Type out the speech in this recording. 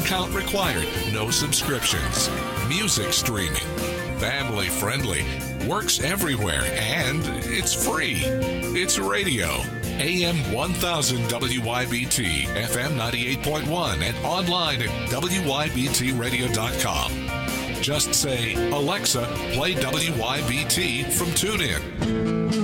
account required. No subscriptions. Music streaming. Family friendly. Works everywhere. And it's free. It's radio. AM 1000 WYBT, FM 98.1, and online at WYBTradio.com. Just say, Alexa, play WYBT from TuneIn.